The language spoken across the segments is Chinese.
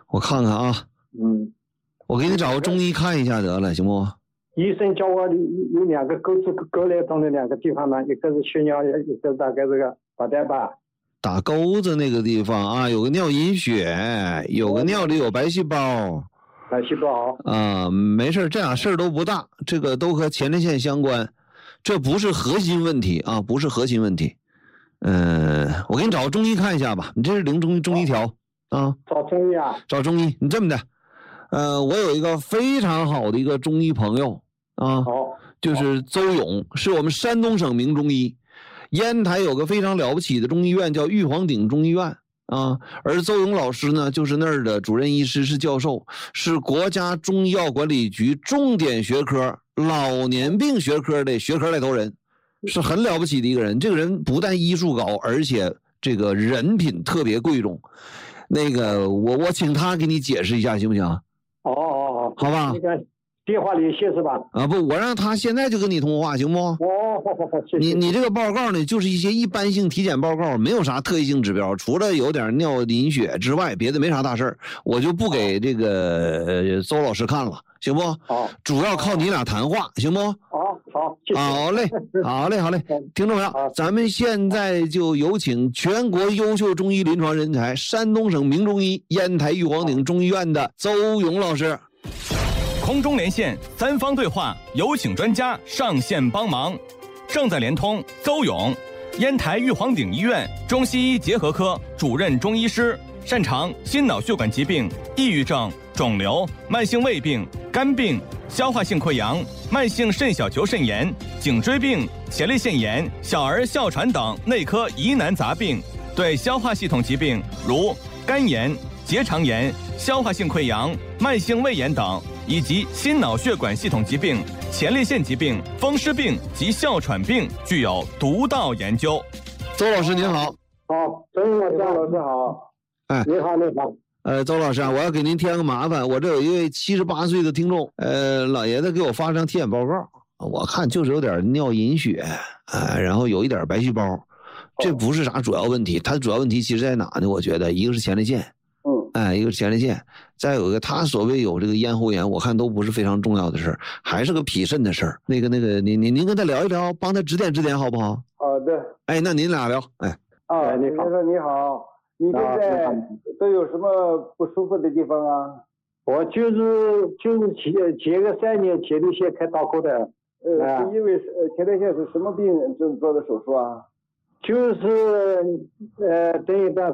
我看看啊。我给你找个中医看一下得了，行不？ 医生叫我有2个沟子沟来动的2个地方呢，一个是血尿，一个大概这个白带吧。 打沟子那个地方啊，有个尿隐血，有个尿里有白细胞。 白细胞啊，没事，这俩事儿都不大，这个都和前列腺相关，这不是核心问题啊，不是核心问题。我给你找个中医看一下吧，你这是领中医条啊？ 找中医啊？ 找中医，你这么的，我有一个非常好的一个中医朋友啊，就是邹勇，是我们山东省名中医。烟台有个非常了不起的中医院叫玉皇顶中医院啊，而邹勇老师呢，就是那儿的主任医师，是教授，是国家中医药管理局重点学科老年病学科的学科带头人，是很了不起的一个人。这个人不但医术高，而且这个人品特别贵重。那个我请他给你解释一下，行不行？好吧。 电话联系是吧？ 啊不，我让他现在就跟你通话，行不？ 好，谢谢。 你这个报告呢，就是一些一般性体检报告，没有啥特异性指标，除了有点尿隐血之外，别的没啥大事儿，我就不给这个邹老师看了，行不？ 好， 主要靠你俩谈话，行不？ 好，谢谢。 好嘞，听众朋友，咱们现在就有请全国优秀中医临床人才，山东省名中医烟台玉皇顶中医院的邹勇老师。 空中连线3方对话，有请专家上线帮忙。正在连通邹勇，烟台玉皇顶医院中西医结合科主任中医师，擅长心脑血管疾病、抑郁症、肿瘤、慢性胃病、肝病、消化性溃疡、慢性肾小球肾炎、颈椎病、前列腺炎、小儿哮喘等内科疑难杂病，对消化系统疾病如肝炎、结肠炎、消化性溃疡、慢性胃炎等，以及心脑血管系统疾病、前列腺疾病、风湿病及哮喘病具有独到研究。 邹老师您好。 好，邹老师好。你好。 邹老师啊，我要给您添个麻烦，我这有一位78岁的听众，老爷子给我发张体检报告，我看就是有点尿隐血，然后有一点白细胞，这不是啥主要问题，他主要问题其实在哪呢？我觉得一个是前列腺。一个是前列腺，再有一个他所谓有这个咽喉炎，我看都不是非常重要的事儿，还是个脾肾的事儿。那个，您跟他聊一聊，帮他指点指点，好不好？ 好的。 那您俩聊。 你好，你好，你现在都有什么不舒服的地方啊？我就是前个3年前列腺开刀过的。是因为前列腺是什么病做的手术啊？就是等于到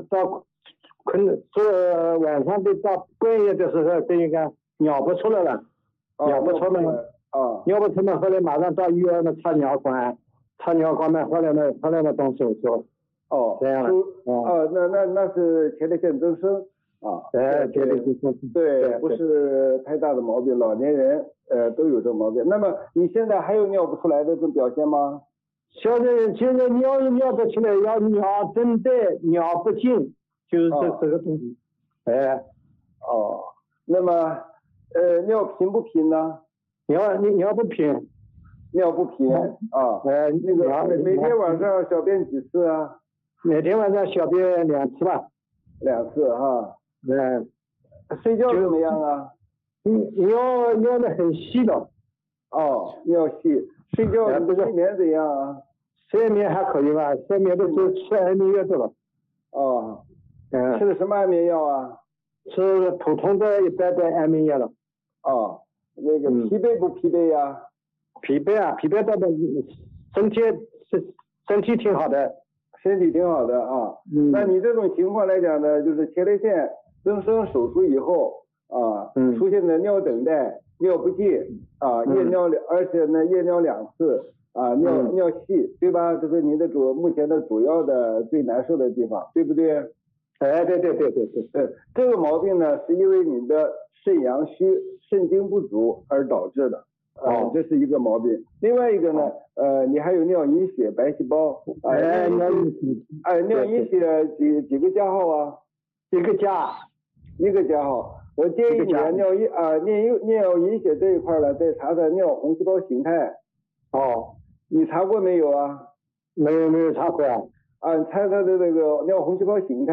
晚上得到半夜的时候，等于讲尿不出来了，尿不出来了，后来马上到医院呢插尿管嘛，后来呢动手术。这样了。那是前列腺增生啊。前列腺增生。对，不是太大的毛病，老年人都有这毛病。那么你现在还有尿不出来的这种表现吗？现在尿得出来，要尿真带，尿不尽。就是这个东西。那么尿频不频呢？尿不频啊。那个每天晚上小便几次啊？每天晚上小便2次吧。2次哈。睡觉怎么样啊？尿的很细的。尿细。睡觉睡眠怎样啊？睡眠还可以吧，睡眠的时候吃安眠药的了。吃的什么安眠药啊？吃普通的一般的安眠药了。那个疲惫不疲惫呀？疲惫倒是身体挺好的。身体挺好的啊。那你这种情况来讲呢，就是前列腺增生手术以后出现的尿等待、尿不尽夜尿，而且呢夜尿2次尿细，对吧？这是您的目前的主要的最难受的地方，对不对？对，这个毛病呢，是因为你的肾阳虚、肾精不足而导致的。这是一个毛病。另外一个呢，你还有尿隐血、白细胞。尿隐血几个加号啊？一个加号。我建议你尿隐血这一块呢，再查查尿红细胞形态。你查过没有啊？没有查过啊。你猜它的这个尿红细胞形态。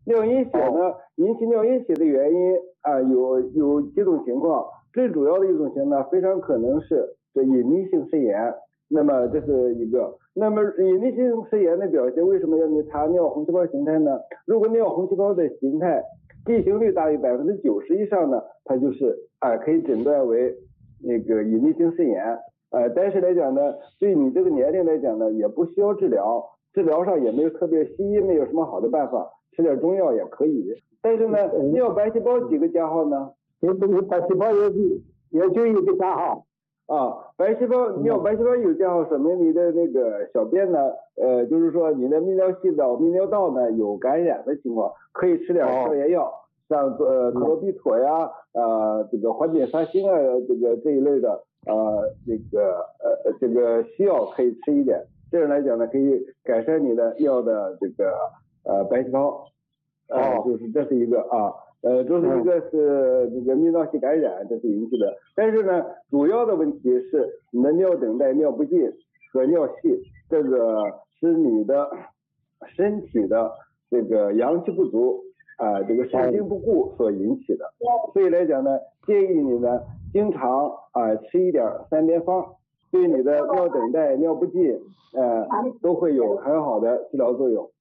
尿阴血呢，引起尿阴血的原因有几种情况，最主要的一种情况非常可能是这隐匿性肾炎。那么这是一个，那么隐匿性肾炎的表现，为什么要你查尿红细胞形态呢？如果尿红细胞的形态地形率大于90%以上呢，它就是可以诊断为那个隐匿性肾炎。但是来讲呢，对你这个年龄来讲呢，也不需要治疗，治疗上也没有特别，西医没有什么好的办法，吃点中药也可以。但是呢，尿白细胞几个加号呢？ 白细胞也就一个加号。 尿白细胞有加号，说明你的那个小便呢，就是说你的泌尿系统、泌尿道呢有感染的情况，可以吃点消炎药，像克罗必妥呀，这个缓解杀星啊，这一类的这个西药可以吃一点，这样来讲呢，可以改善你的尿的这个白细胞，就是这是一个就是一个是这个泌尿系感染，这是引起的。但是呢，主要的问题是你的尿等待、尿不尽和尿细，这个是你的身体的这个阳气不足这个肾精不固所引起的。所以来讲呢，建议你呢经常吃一点3边方，对你的尿等待、尿不尽都会有很好的治疗作用。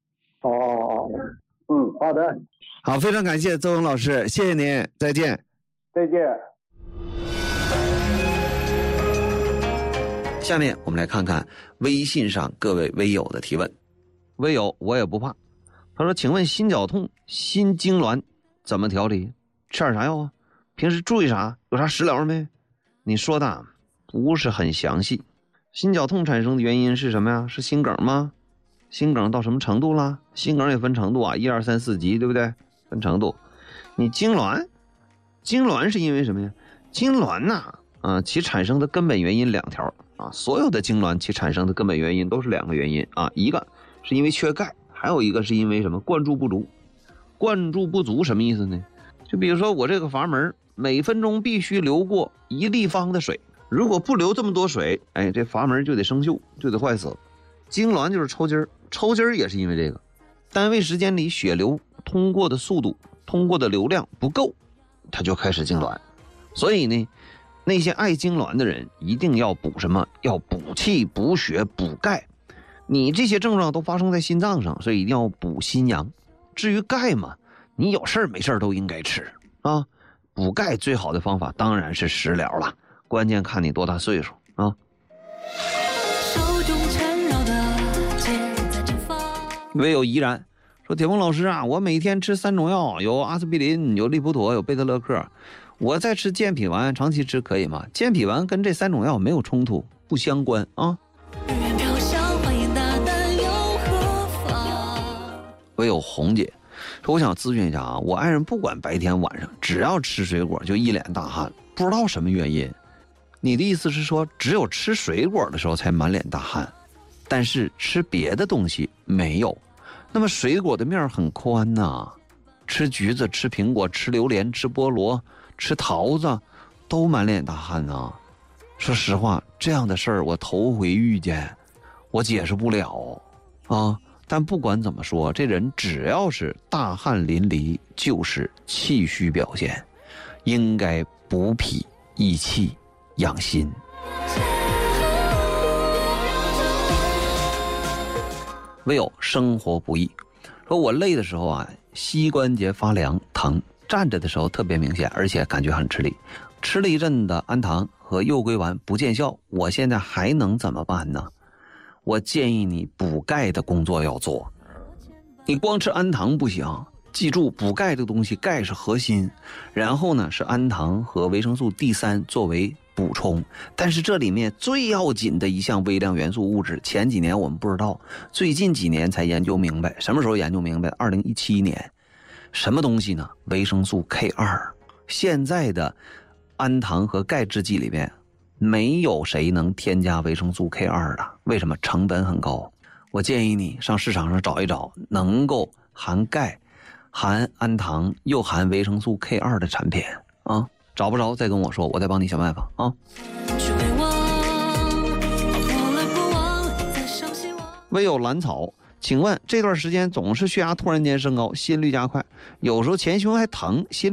好的。 好，非常感谢邹勇老师，谢谢您，再见。 再见。 下面我们来看看微信上各位微友的提问。微友我也不怕，他说请问心绞痛、心痉挛怎么调理？吃点啥药啊？平时注意啥？有啥食疗没？你说的不是很详细。心绞痛产生的原因是什么呀？是心梗吗？心梗到什么程度了？心梗也分程度1、2、3、4级，对不对？分程度。你痉挛是因为什么呀？痉挛呐其产生的根本原因2条所有的痉挛其产生的根本原因都是2个原因一个是因为缺钙，还有一个是因为什么？灌注不足。灌注不足什么意思呢？就比如说我这个阀门每分钟必须流过1立方的水，如果不流这么多水，这阀门就得生锈，就得坏死。痉挛就是抽筋儿，抽筋儿也是因为这个，单位时间里血流通过的速度、通过的流量不够，它就开始痉挛。所以呢，那些爱痉挛的人一定要补什么？要补气、补血、补钙。你这些症状都发生在心脏上，所以一定要补心阳。至于钙嘛，你有事没事都应该吃补钙最好的方法当然是食疗了，关键看你多大岁数唯有怡然说，铁峰老师我每天吃3种药，有阿司匹林，有利普妥，有贝特勒克，我再吃健脾丸，长期吃可以吗？健脾丸跟这3种药没有冲突，不相关唯有红姐说，我想咨询一下我爱人不管白天晚上只要吃水果就一脸大汗，不知道什么原因。你的意思是说只有吃水果的时候才满脸大汗，但是吃别的东西没有？那么水果的面很宽吃橘子、吃苹果、吃榴莲、吃菠萝、吃桃子都满脸大汗说实话，这样的事儿我头回遇见，我解释不了但不管怎么说，这人只要是大汗淋漓就是气虚表现，应该补脾益气养心。唯有生活不易说，我累的时候膝关节发凉疼，站着的时候特别明显，而且感觉很吃力。吃了一阵的安糖和右归丸不见效，我现在还能怎么办呢？我建议你补钙的工作要做。你光吃安糖不行，记住补钙的东西，钙是核心，然后呢是安糖和维生素 D3 作为补充。但是这里面最要紧的一项微量元素物质，前几年我们不知道，最近几年才研究明白。什么时候研究明白？2017年。什么东西呢？维生素 K2。现在的安糖和钙制剂里面没有谁能添加维生素 K2 的，为什么？成本很高。我建议你上市场上找一找能够含钙、含安糖又含维生素 K2 的产品找不着再跟我说，我再帮你想办法唯有兰草， 请问这段时间总是血压突然间升高，心率加快，有时候前胸还疼，心率